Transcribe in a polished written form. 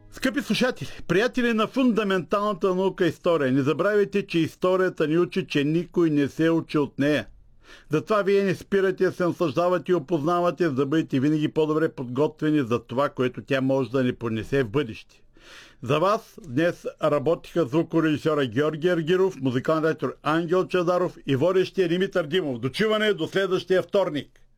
Скъпи слушатели, приятели на фундаменталната наука история, не забравяйте, че историята ни учи, че никой не се учи от нея. Затова вие не спирате, се наслаждавате и опознавате, за да бъдете винаги по-добре подготвени за това, което тя може да ни понесе в бъдеще. За вас днес работиха звукорежисьора Георги Аргиров, музикален редактор Ангел Чадаров и водещия Димитър Димов. До чуване до следващия вторник!